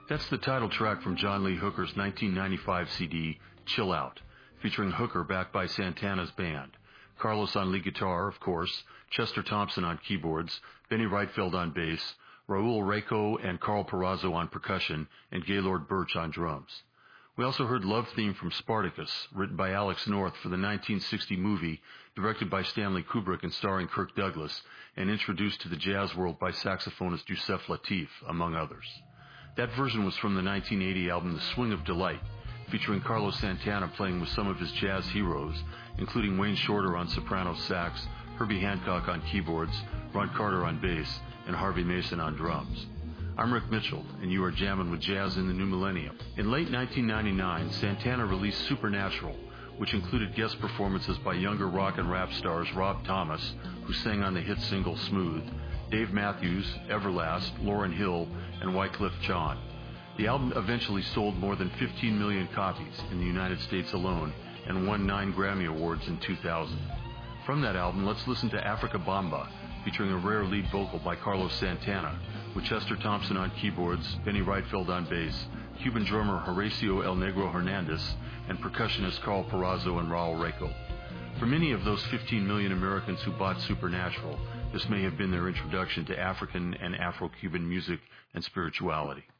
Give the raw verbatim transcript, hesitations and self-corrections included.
That's the title track from John Lee Hooker's nineteen ninety-five C D, Chill Out, featuring Hooker backed by Santana's band. Carlos on lead guitar, of course, Chester Thompson on keyboards, Benny Reitfeld on bass, Raul Reco and Carl Perazzo on percussion, and Gaylord Birch on drums. We also heard Love Theme from Spartacus, written by Alex North for the nineteen sixty movie, directed by Stanley Kubrick and starring Kirk Douglas, and introduced to the jazz world by saxophonist Yusef Lateef, among others. That version was from the nineteen eighty album The Swing of Delight, featuring Carlos Santana playing with some of his jazz heroes, including Wayne Shorter on soprano sax, Herbie Hancock on keyboards, Ron Carter on bass, and Harvey Mason on drums. I'm Rick Mitchell, and you are jamming with Jazz in the New Millennium. In late nineteen ninety-nine, Santana released Supernatural, which included guest performances by younger rock and rap stars Rob Thomas, who sang on the hit single Smooth, Dave Matthews, Everlast, Lauryn Hill, and Wyclef Jean. The album eventually sold more than fifteen million copies in the United States alone and won nine Grammy Awards in two thousand. From that album, let's listen to Africa Bamba, featuring a rare lead vocal by Carlos Santana, with Chester Thompson on keyboards, Benny Reitfeld on bass, Cuban drummer Horacio El Negro Hernandez, and percussionist Carl Perazzo and Raul Reco. For many of those fifteen million Americans who bought Supernatural, this may have been their introduction to African and Afro-Cuban music and spirituality.